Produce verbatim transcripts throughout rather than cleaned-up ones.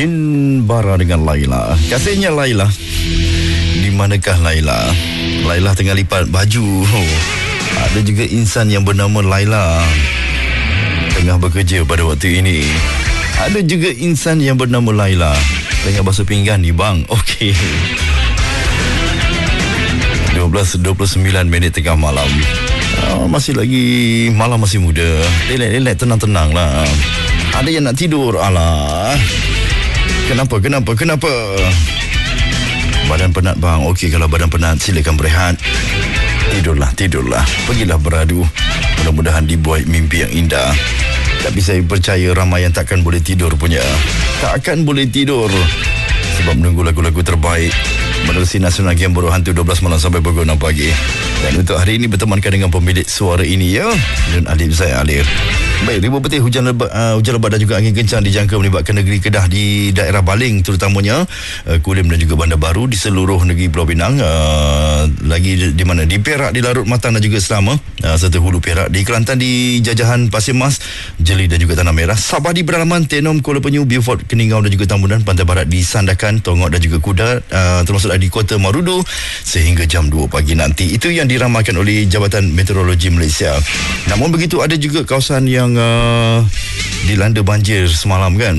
Jin Bara dengan Laila. Kasihnya Laila. Di manakah Laila? Laila tengah lipat baju. Oh, ada juga insan yang bernama Laila tengah bekerja pada waktu ini. Ada juga insan yang bernama Laila tengah basuh pinggan ni bang. Okey. dua belas dua puluh sembilan minit tengah malam. Oh, masih lagi malam, masih muda. Relax-relax, tenang-tenang lah. Ada yang nak tidur. Alah. Kenapa, kenapa, kenapa? Badan penat bang. Okey, kalau badan penat silakan berehat. Tidurlah, tidurlah. Pergilah beradu. Mudah-mudahan dibuat mimpi yang indah. Tapi saya percaya ramai yang takkan boleh tidur punya. Takkan boleh tidur sebab menunggu lagu-lagu terbaik menerusi Nasional Game Buruh Hantu dua belas malam sampai pukul enam pagi. Dan untuk hari ini bertemankan dengan pemilik suara ini ya, Nun Alif saya Alir. Baik, ribuan petir hujan lebat, uh, hujan lebat dan juga angin kencang dijangka melibatkan negeri Kedah di daerah Baling terutamanya uh, Kulim dan juga Bandar Baru di seluruh negeri Pulau Pinang, uh, lagi di, di mana di Perak, di Larut Matang dan juga Selama, uh, serta Hulu Perak, di Kelantan, di Jajahan, Pasir Mas, Jeli dan juga Tanah Merah, Sabah di Pedalaman, Tenom, Kuala Penyu, Beaufort, Keningau dan juga Tambunan, Pantai Barat di Sandakan, Tongok dan juga Kuda, uh, termasuk di Kota Marudu sehingga jam dua pagi nanti. Itu yang diramalkan oleh Jabatan Meteorologi Malaysia. Namun begitu, ada juga kawasan yang Uh, dilanda banjir semalam kan.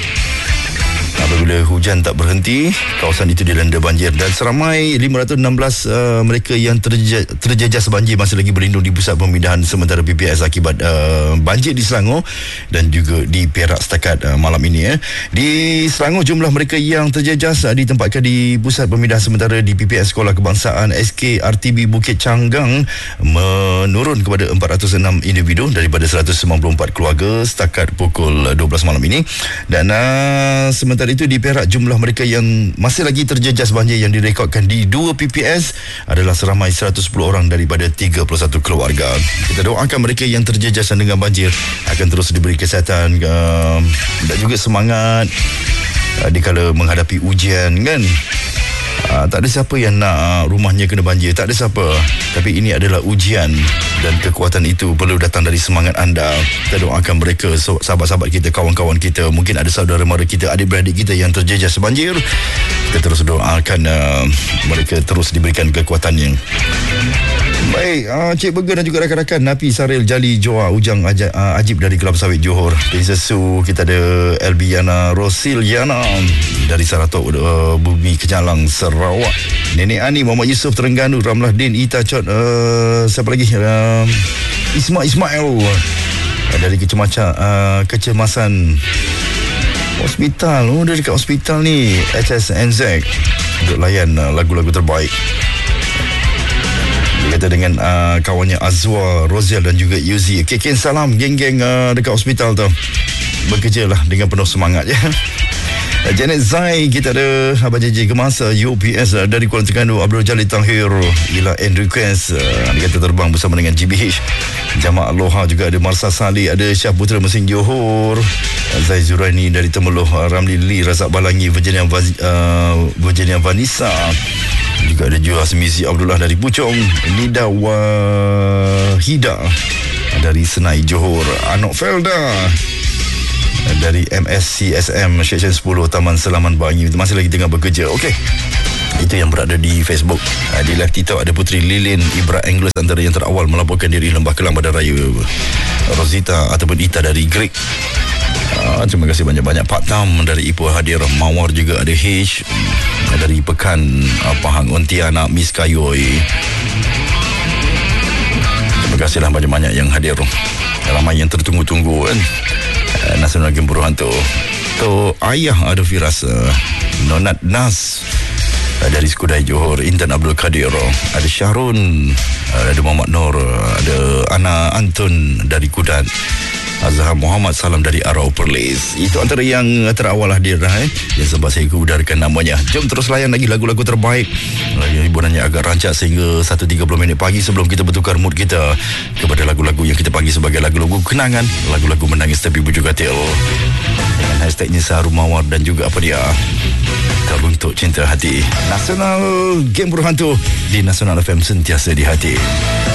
Apabila hujan tak berhenti, kawasan itu dilanda banjir dan seramai lima ratus enam belas uh, mereka yang terjejas, terjejas banjir masih lagi berlindung di pusat pemindahan sementara P P S akibat uh, banjir di Selangor dan juga di Perak setakat uh, malam ini ya. Di Selangor, jumlah mereka yang terjejas uh, ditempatkan di pusat pemindahan sementara di P P S Sekolah Kebangsaan S K R T B Bukit Canggang menurun kepada empat ratus enam individu daripada seratus sembilan puluh empat keluarga setakat pukul dua belas malam ini. Dan uh, sementara itu di Perak, jumlah mereka yang masih lagi terjejas banjir yang direkodkan di dua P P S adalah seramai seratus sepuluh orang daripada tiga puluh satu keluarga. Kita doakan mereka yang terjejas dengan banjir akan terus diberi kesihatan uh, dan juga semangat uh, dikala menghadapi ujian kan. Uh, tak ada siapa yang nak uh, rumahnya kena banjir, tak ada siapa. Tapi ini adalah ujian dan kekuatan itu perlu datang dari semangat anda. Kita doakan mereka, sahabat-sahabat kita, kawan-kawan kita, mungkin ada saudara mara kita, adik-beradik kita yang terjejas banjir. Kita terus doakan uh, mereka terus diberikan kekuatannya. Baik, uh, Cik Burger dan juga rakan-rakan Napi, Saril, Jali, Joa, Ujang, Aj- uh, Ajib dari Kelab Sawit Johor, Desa Su, kita ada Elbiana, Rosiliana dari Saratok, uh, Bumi Kejalang, Sarawak, Nenek Ani, Muhammad Yusof, Terengganu, Ramlah Din, Ita Chot, uh, siapa lagi, uh, Ismail Ismail uh, dari Kecemasan, uh, Kecemasan Hospital. Oh, dia dekat hospital ni, H S N Z, untuk layan uh, lagu-lagu terbaik. Kata dengan uh, kawannya Azwa, Rozial dan juga Yuzi. Kekin salam geng-geng uh, dekat hospital tu. Bekerjalah dengan penuh semangat ya. Janet Zai, kita ada Abang J J Gemasa, U P S uh, dari Kuala Terengganu, Abdul Jalil Tahir, Ila and Request, uh, dia kata terbang bersama dengan G B H. Jamaah Aloha juga ada Marsa Saleh, ada Syah Putra Mesin Johor, Zai Zuraini dari Temeloh, Ramli Lee, Razak Balangi, Virginia, uh, Virginia Vanessa. Juga ada Juhas Mizi Abdullah dari Puchong, Nida Wahida dari Senai Johor, Anok Felda dari M S C S M Seksyen sepuluh Taman Selaman Bangi masih lagi tengah bekerja. Okey, itu yang berada di Facebook. Di live TikTok ada Putri Lilin Ibra Angeles antara yang terawal melaporkan diri Lembah Kelang Badan Raya, Rosita ataupun Ita dari Greek. Uh, terima kasih banyak-banyak. Pak Tam dari Ipoh hadir, Mawar juga ada H dari Pekan, uh, Pahang Ontianak, Miss Kayoy. Terima kasihlah banyak-banyak yang hadir. Ramai yang tertunggu-tunggu kan. Uh, Nasional Game Buruh Hantu. Tu ayah ada Firas, uh, Nonat Nas uh, dari Skudai Johor, Intan Abdul Kadir, ada Syahrun, uh, ada Muhammad Nur, uh, ada Ana Antun dari Kudat, Azhar Muhammad Salam dari Arau Perlis. Itu antara yang terawal hadir eh, yang sempat saya udarkan namanya. Jom terus layan lagi lagu-lagu terbaik. Hiburannya agak rancak sehingga satu tiga puluh minit pagi sebelum kita bertukar mood kita kepada lagu-lagu yang kita panggil sebagai lagu-lagu kenangan, lagu-lagu menangis tapi bujuk katil. Dengan hashtagnya Saharu Mawar dan juga apa dia, Teruntuk Cinta Hati. Nasional Game Buruh Hantu di Nasional F M, sentiasa di hati.